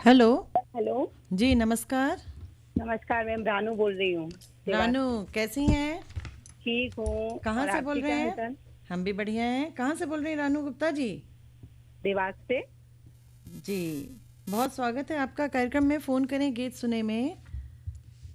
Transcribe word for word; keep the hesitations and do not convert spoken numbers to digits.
Hello. Hello. जी नमस्कार। नमस्कार ma'am, Ranu बोल रही हूँ देवास रानू से। कैसी हैं? ठीक हूँ। कहाँ और से बोल आपके रहे क्या हैं? हालचाल? हम भी बढ़िया हैं। कहाँ से बोल रही हैं रानू गुप्ता जी? देवास से। जी, बहुत स्वागत है आपका कार्यक्रम में फ़ोन करें गीत सुने में।